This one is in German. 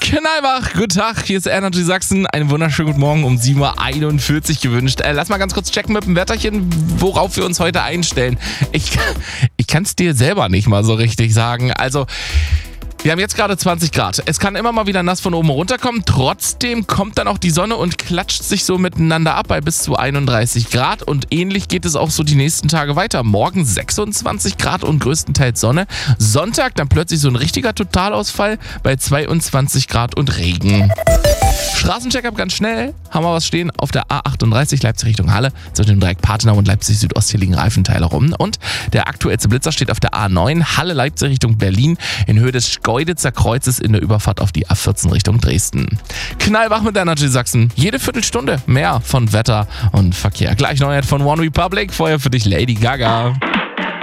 Knallwach, guten Tag, hier ist Energy Sachsen. Einen wunderschönen guten Morgen um 7.41 Uhr gewünscht. Lass mal ganz kurz checken mit dem Wetterchen, worauf wir uns heute einstellen. Ich kann es dir selber nicht mal so richtig sagen. Also, wir haben jetzt gerade 20 Grad. Es kann immer mal wieder nass von oben runterkommen. Trotzdem kommt dann auch die Sonne und klatscht sich so miteinander ab bei bis zu 31 Grad. Und ähnlich geht es auch so die nächsten Tage weiter. Morgen 26 Grad und größtenteils Sonne. Sonntag dann plötzlich so ein richtiger Totalausfall bei 22 Grad und Regen. Straßencheck-up ganz schnell. Haben wir was stehen auf der A38 Leipzig Richtung Halle. Zwischen dem Dreieck Pathenau und Leipzig Südost hier liegen Reifenteile rum. Und der aktuellste Blitzer steht auf der A9 Halle Leipzig Richtung Berlin in Höhe des Schkeuditzer Kreuzes in der Überfahrt auf die A14 Richtung Dresden. Knallwach mit Energy Sachsen. Jede Viertelstunde mehr von Wetter und Verkehr. Gleich Neuheit von One Republic. Vorher für dich Lady Gaga.